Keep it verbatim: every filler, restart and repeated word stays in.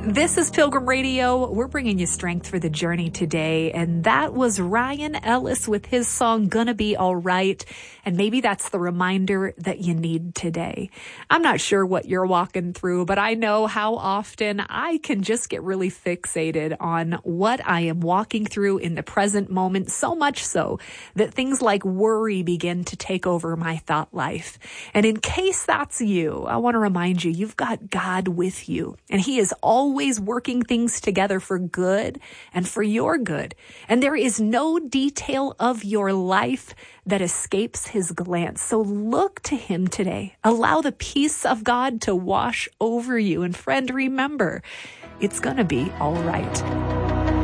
This is Pilgrim Radio. We're bringing you strength for the journey today. And that was Ryan Ellis with his song, Gonna Be All Right. And maybe that's the reminder that you need today. I'm not sure what you're walking through, but I know how often I can just get really fixated on what I am walking through in the present moment, so much so that things like worry begin to take over my thought life. And in case that's you, I want to remind you, you've got God with you, and He is always always working things together for good and for your good. And there is no detail of your life that escapes His glance. So look to Him today. Allow the peace of God to wash over you. And friend, remember, it's going to be all right.